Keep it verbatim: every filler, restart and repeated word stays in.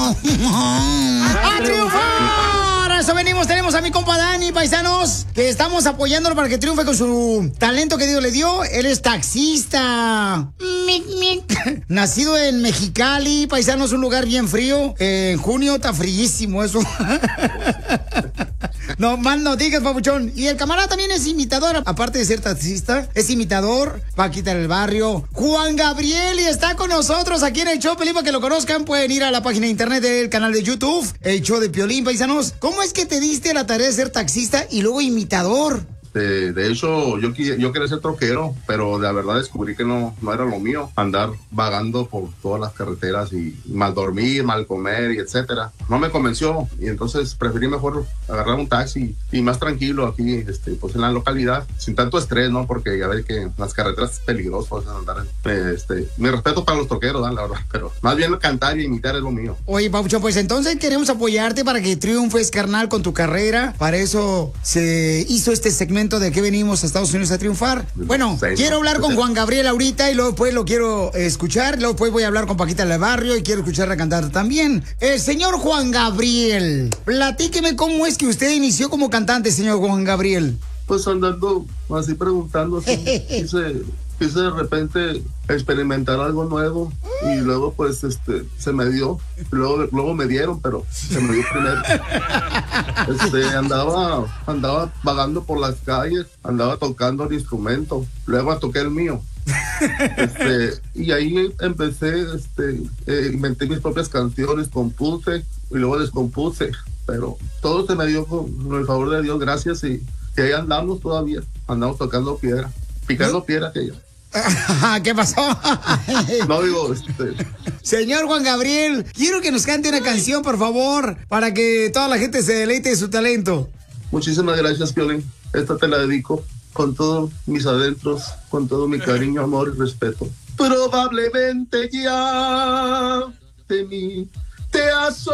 ¡A triunfar! A eso venimos, tenemos a mi compa Dani, paisanos, que estamos apoyándolo para que triunfe con su talento que Dios le dio. Él es taxista. Mic, mic. Nacido en Mexicali, paisanos, un lugar bien frío. Eh, en junio está fríísimo eso. No más no digas, papuchón. Y el camarada también es imitador. Aparte de ser taxista, es imitador. Paquita del barrio. Juan Gabriel, y está con nosotros aquí en el show, Piolín. Para que lo conozcan, pueden ir a la página de internet del canal de YouTube, el show de Piolín, paisanos. ¿Cómo es que te diste la tarea de ser taxista y luego imitador? De, de hecho, yo, yo quería ser troquero, pero la verdad descubrí que no, no era lo mío. Andar vagando por todas las carreteras y mal dormir, mal comer y etcétera. No me convenció y entonces preferí mejor agarrar un taxi y más tranquilo aquí, este, pues en la localidad, sin tanto estrés, ¿no? Porque ya ves que las carreteras es peligroso andar. Este, mi respeto para los troqueros, ¿no? La verdad, pero más bien cantar y imitar es lo mío. Oye, Paucho, pues entonces queremos apoyarte para que triunfes, carnal, con tu carrera. Para eso se hizo este segmento de que venimos a Estados Unidos a triunfar. Bueno, sí, quiero hablar con Juan Gabriel ahorita y luego después lo quiero escuchar. Luego después voy a hablar con Paquita del barrio y quiero escucharla cantar también. El señor Juan Gabriel, platíqueme cómo es que usted inició como cantante, señor Juan Gabriel. Pues andando así preguntando, así, quise, quise de repente experimentar algo nuevo y luego pues este se me dio, luego, luego me dieron, pero se me dio primero. Este, andaba, andaba vagando por las calles, andaba tocando el instrumento, luego toqué el mío. Este, y ahí empecé, este, eh, inventé mis propias canciones, compuse y luego descompuse, pero todo se me dio con, con el favor de Dios, gracias, y que ahí andamos todavía, andamos tocando piedra, picando piedra que yo. ¿Qué pasó? No digo, este... Señor Juan Gabriel, quiero que nos cante una canción, por favor, para que toda la gente se deleite de su talento. Muchísimas gracias, Piolín. Esta te la dedico con todos mis adentros, con todo mi cariño, amor y respeto. Probablemente ya de mí te has